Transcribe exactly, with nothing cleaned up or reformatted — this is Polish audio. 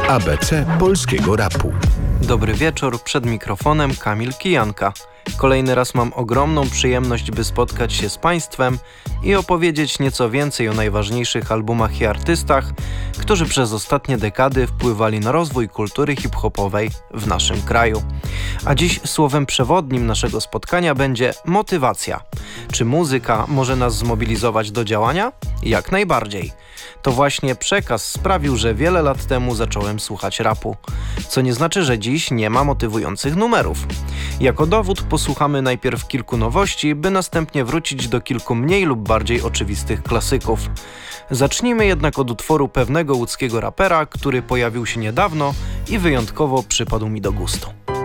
A B C polskiego rapu. Dobry wieczór, przed mikrofonem Kamil Kijanka. Kolejny raz mam ogromną przyjemność, by spotkać się z Państwem i opowiedzieć nieco więcej o najważniejszych albumach i artystach, którzy przez ostatnie dekady wpływali na rozwój kultury hip-hopowej w naszym kraju. A dziś słowem przewodnim naszego spotkania będzie motywacja. Czy muzyka może nas zmobilizować do działania? Jak najbardziej. To właśnie przekaz sprawił, że wiele lat temu zacząłem słuchać rapu. Co nie znaczy, że dziś nie ma motywujących numerów. Jako dowód posłuchamy najpierw kilku nowości, by następnie wrócić do kilku mniej lub bardziej oczywistych klasyków. Zacznijmy jednak od utworu pewnego łódzkiego rapera, który pojawił się niedawno i wyjątkowo przypadł mi do gustu.